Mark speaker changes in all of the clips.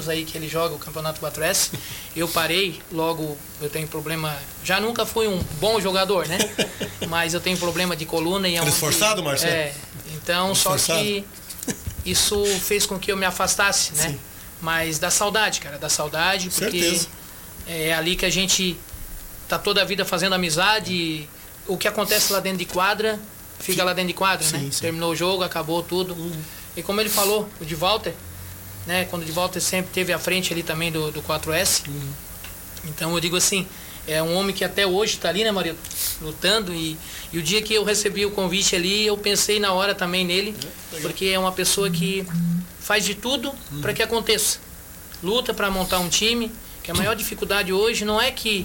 Speaker 1: anos aí que ele joga o Campeonato 4S. Eu parei, logo eu tenho problema... Já nunca fui um bom jogador, né? Mas eu tenho problema de coluna e...
Speaker 2: Era esforçado, Marcelo?
Speaker 1: Então, só que isso fez com que eu me afastasse, né? Sim. Mas dá saudade, cara, dá saudade, porque
Speaker 2: certeza.
Speaker 1: É ali que a gente tá toda a vida fazendo amizade. O que acontece lá dentro de quadra, fica lá dentro de quadra, sim, né? Sim. Terminou o jogo, acabou tudo. E como ele falou, o de Walter, né? Quando o de Walter sempre teve à frente ali também do 4S. Então eu digo assim, é um homem que até hoje está ali, né, Maria, lutando. E o dia que eu recebi o convite ali, eu pensei na hora também nele, porque é uma pessoa que faz de tudo para que aconteça. Luta para montar um time, que a maior dificuldade hoje não é que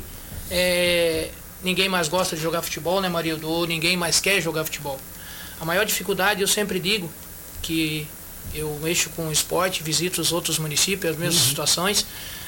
Speaker 1: ninguém mais gosta de jogar futebol, né, Marildo? Ou ninguém mais quer jogar futebol. A maior dificuldade, eu sempre digo, que eu mexo com o esporte, visito os outros municípios, as mesmas situações,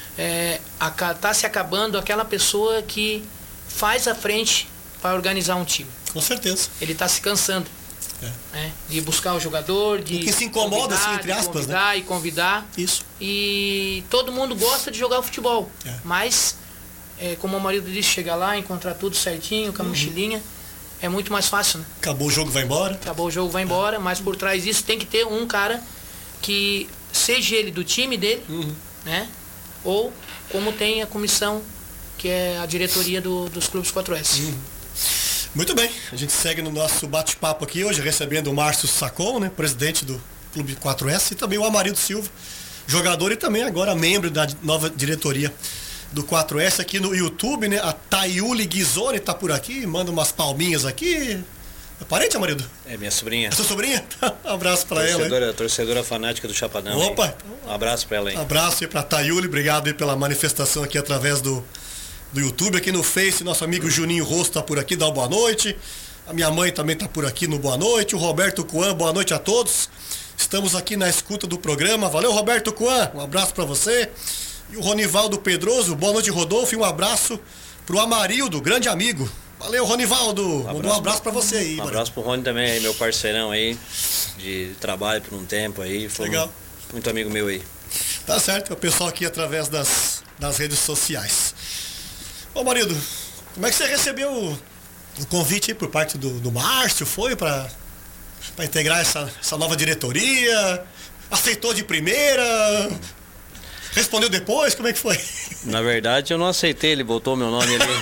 Speaker 1: está se acabando aquela pessoa que faz a frente para organizar um time.
Speaker 2: Com certeza.
Speaker 1: Ele está se cansando. Né, de buscar o jogador, de...
Speaker 2: O que se incomoda, assim, entre aspas,
Speaker 1: né? E convidar.
Speaker 2: Isso.
Speaker 1: E todo mundo gosta de jogar futebol. Mas, como o marido disse, chegar lá, encontrar tudo certinho, com a mochilinha, é muito mais fácil, né?
Speaker 2: Acabou o jogo, vai embora.
Speaker 1: Acabou o jogo, vai embora, mas por trás disso tem que ter um cara que seja ele do time dele, né? Ou como tem a comissão, que é a diretoria dos clubes 4S.
Speaker 2: Muito bem, a gente segue no nosso bate-papo aqui hoje, recebendo o Márcio Sacon, né, presidente do Clube 4S, e também o Amarildo Silva, jogador e também agora membro da nova diretoria do 4S aqui no YouTube, né? A Tayuli Ghisoni tá por aqui, manda umas palminhas aqui. É parente, Amarildo?
Speaker 3: É minha sobrinha.
Speaker 2: É sua sobrinha? Um abraço pra ela.
Speaker 3: Torcedora fanática do Chapadão.
Speaker 2: Opa!
Speaker 3: Hein? Um abraço pra ela aí.
Speaker 2: Um abraço aí pra Tayuli, obrigado aí pela manifestação aqui através do YouTube, aqui no Face, nosso amigo Juninho Rosto tá por aqui, dá uma boa noite. A minha mãe também tá por aqui no boa noite. O Roberto Coan, boa noite a todos. Estamos aqui na escuta do programa. Valeu, Roberto Coan, um abraço pra você. E o Ronivaldo Pedroso, boa noite, Rodolfo, e um abraço pro Amarildo, grande amigo. Valeu, Ronivaldo. Um abraço pra você aí.
Speaker 3: Um abraço pro Rony também, aí, meu parceirão aí, de trabalho por um tempo aí. Foi
Speaker 2: legal.
Speaker 3: Muito amigo meu aí.
Speaker 2: Tá certo, o pessoal aqui através das redes sociais. Ô, marido, como é que você recebeu o convite aí por parte do Márcio? Foi para integrar essa nova diretoria? Aceitou de primeira? Respondeu depois? Como é que foi?
Speaker 3: Na verdade, eu não aceitei, ele botou meu nome ali.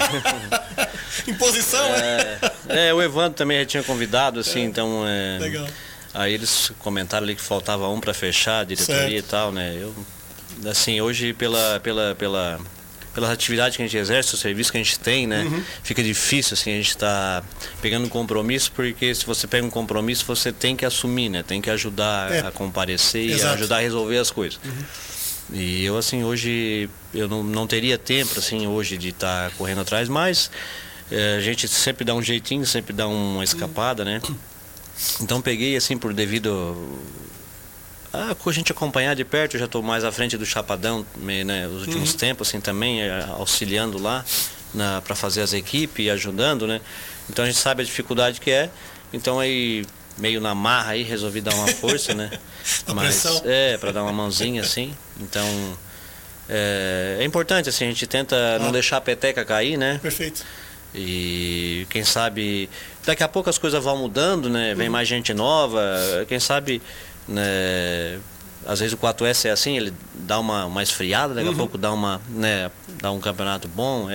Speaker 2: Imposição,
Speaker 3: o Evandro também já tinha convidado, assim, então...
Speaker 2: Legal.
Speaker 3: Aí eles comentaram ali que faltava um para fechar a diretoria, certo, e tal, né? Eu, assim, hoje pela atividade que a gente exerce, o serviço que a gente tem, né? Fica difícil, assim, a gente tá pegando um compromisso, porque se você pega um compromisso, você tem que assumir, né? Tem que ajudar a comparecer, exato, e ajudar a resolver as coisas. E eu, assim, hoje, eu não teria tempo, assim, hoje de estar correndo atrás, mas a gente sempre dá um jeitinho, sempre dá uma escapada, né? Então peguei, assim, por devido a gente acompanhar de perto. Eu já estou mais à frente do Chapadão, né, os últimos tempos, assim, também auxiliando lá para fazer as equipes e ajudando, né? Então a gente sabe a dificuldade que é. Então aí, meio na marra aí, resolvi dar uma força, né? Mas para dar uma mãozinha, assim. Então é importante, assim, a gente tenta não deixar a peteca cair, né?
Speaker 2: Perfeito.
Speaker 3: E quem sabe daqui a pouco as coisas vão mudando, né? Vem mais gente nova, quem sabe, né? Às vezes o 4S é assim, ele dá uma esfriada, daqui a pouco dá um campeonato bom,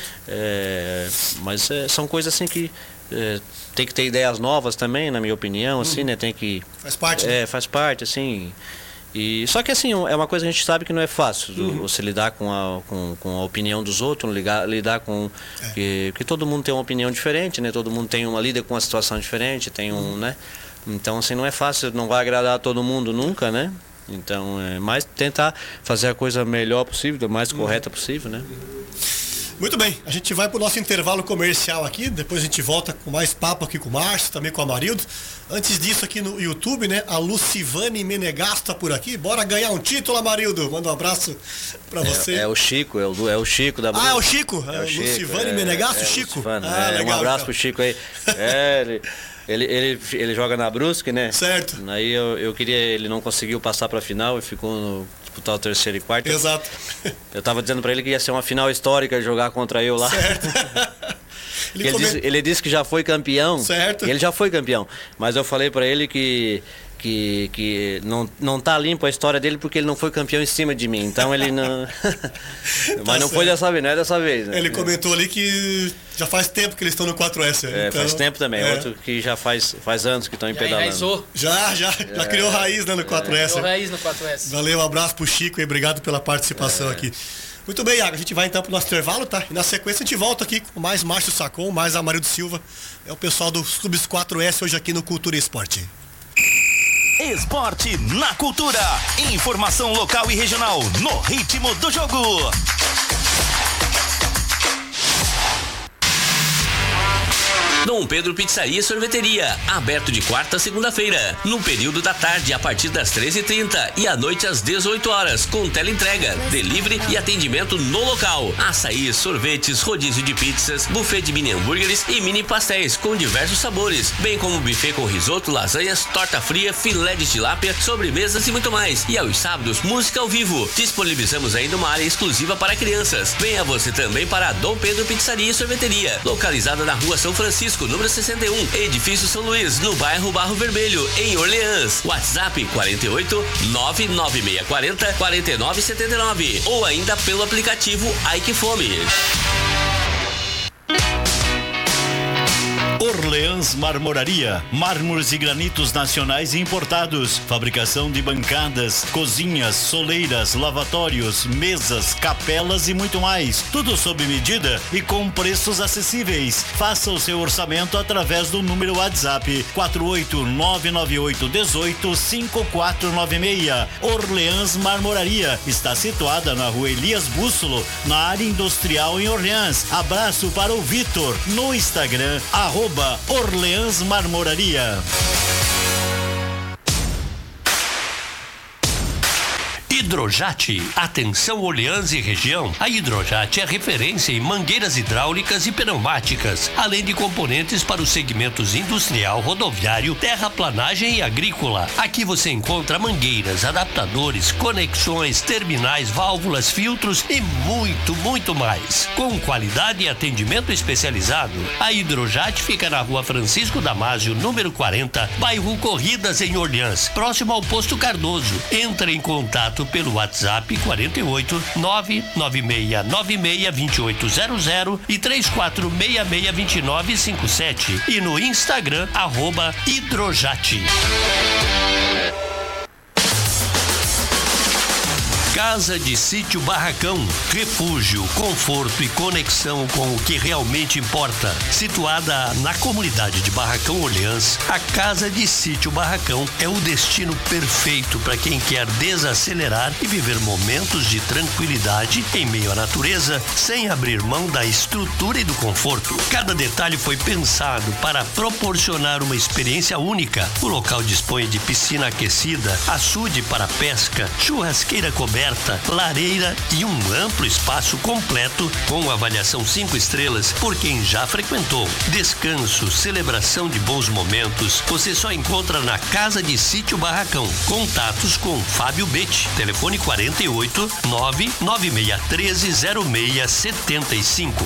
Speaker 3: mas são coisas assim que tem que ter ideias novas também, na minha opinião, assim, né? Tem que
Speaker 2: faz parte, né?
Speaker 3: Faz parte, assim. E só que, assim, é uma coisa que a gente sabe que não é fácil você lidar com a opinião dos outros, lidar com que todo mundo tem uma opinião diferente, né? Todo mundo lida com uma situação diferente, né? Então, assim, não é fácil, não vai agradar a todo mundo nunca, né? Então, mais tentar fazer a coisa melhor possível, mais correta possível, né?
Speaker 2: Muito bem, a gente vai para o nosso intervalo comercial aqui, depois a gente volta com mais papo aqui com o Márcio, também com o Amarildo. Antes disso, aqui no YouTube, né, a Lucivane Menegasso tá por aqui. Bora ganhar um título, Amarildo. Manda um abraço para você.
Speaker 3: É o Chico, é o Chico da Bruna.
Speaker 2: Ah, é o Chico? Lucivane Menegasso, Chico?
Speaker 3: Legal, um abraço pro Chico aí. Ele joga na Brusque, né?
Speaker 2: Certo.
Speaker 3: Aí ele não conseguiu passar para a final e ficou disputar o terceiro e quarto.
Speaker 2: Exato.
Speaker 3: Eu tava dizendo pra ele que ia ser uma final histórica jogar contra eu lá.
Speaker 2: Certo.
Speaker 3: Ele disse que já foi campeão.
Speaker 2: Certo.
Speaker 3: E ele já foi campeão. Mas eu falei pra ele que não tá limpo a história dele porque ele não foi campeão em cima de mim. Então ele não. Mas não foi dessa vez, não é dessa vez. Né?
Speaker 2: Ele comentou ali que já faz tempo que eles estão no 4S.
Speaker 3: Então, faz tempo também. Outro que já faz anos que estão pedalando.
Speaker 2: Já criou raiz, né, no 4S.
Speaker 1: Criou raiz no 4S.
Speaker 2: Valeu, um abraço pro Chico e obrigado pela participação aqui. Muito bem, Iago, a gente vai então pro nosso intervalo, tá? E na sequência a gente volta aqui com mais Márcio Sacon, mais Amarildo Silva. É o pessoal dos Clubes 4S hoje aqui no Cultura e Esporte.
Speaker 4: Esporte na Cultura. Informação local e regional no ritmo do jogo. Dom Pedro Pizzaria e Sorveteria, aberto de quarta a segunda-feira, no período da tarde a partir das 13h30 e à noite às 18 horas, com teleentrega, delivery e atendimento no local. Açaí, sorvetes, rodízio de pizzas, buffet de mini hambúrgueres e mini pastéis com diversos sabores, bem como buffet com risoto, lasanhas, torta fria, filé de tilápia, sobremesas e muito mais. E aos sábados, música ao vivo. Disponibilizamos ainda uma área exclusiva para crianças. Venha você também para a Dom Pedro Pizzaria e Sorveteria, localizada na Rua São Francisco, número 61, Edifício São Luís, no bairro Barro Vermelho, em Orleans. WhatsApp 48 99640 4979 ou ainda pelo aplicativo Ai Que Fome.
Speaker 5: Orleans Marmoraria, mármores e granitos nacionais e importados, fabricação de bancadas, cozinhas, soleiras, lavatórios, mesas, capelas e muito mais, tudo sob medida e com preços acessíveis. Faça o seu orçamento através do número WhatsApp 48998185496. Orleans Marmoraria está situada na Rua Elias Bússolo, na área industrial em Orleans. Abraço para o Vitor no Instagram @Orleans Marmoraria.
Speaker 6: Hidrojat, atenção Orleans e região. A Hidrojat é referência em mangueiras hidráulicas e pneumáticas, além de componentes para os segmentos industrial, rodoviário, terraplanagem e agrícola. Aqui você encontra mangueiras, adaptadores, conexões, terminais, válvulas, filtros e muito mais. Com qualidade e atendimento especializado, a Hidrojat fica na Rua Francisco Damásio, número 40, bairro Corridas, em Orleans, próximo ao Posto Cardoso. Entre em contato pelo WhatsApp 48 996962800 e 34662957 e no Instagram @Hidrojat. Casa de Sítio Barracão, refúgio, conforto e conexão com o que realmente importa. Situada na comunidade de Barracão Orleans, a Casa de Sítio Barracão é o destino perfeito para quem quer desacelerar e viver momentos de tranquilidade em meio à natureza, sem abrir mão da estrutura e do conforto. Cada detalhe foi pensado para proporcionar uma experiência única. O local dispõe de piscina aquecida, açude para pesca, churrasqueira coberta, lareira e um amplo espaço completo com avaliação 5 estrelas por quem já frequentou. Descanso, celebração de bons momentos, você só encontra na Casa de Sítio Barracão. Contatos com Fábio Betti, telefone 48 99613 0675.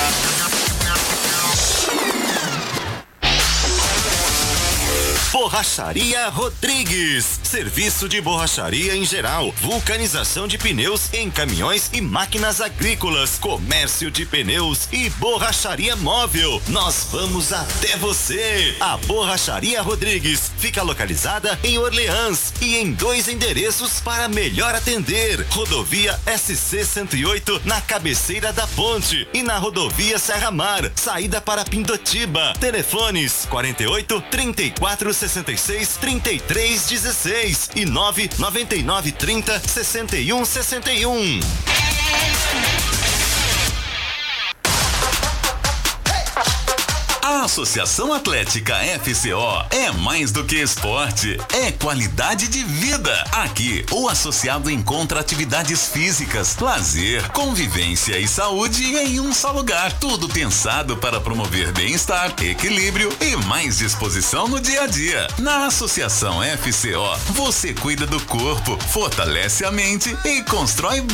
Speaker 4: Borracharia Rodrigues, serviço de borracharia em geral, vulcanização de pneus em caminhões e máquinas agrícolas, comércio de pneus e borracharia móvel. Nós vamos até você. A Borracharia Rodrigues fica localizada em Orleans e em 2 endereços para melhor atender: rodovia SC 108 na cabeceira da ponte e na rodovia Serra Mar, saída para Pindotiba. Telefones 48 34 66 33 16 e 999 30 61 61.
Speaker 7: A Associação Atlética FCO é mais do que esporte, é qualidade de vida. Aqui, o associado encontra atividades físicas, lazer, convivência e saúde em um só lugar. Tudo pensado para promover bem-estar, equilíbrio e mais disposição no dia a dia. Na Associação FCO, você cuida do corpo, fortalece a mente e constrói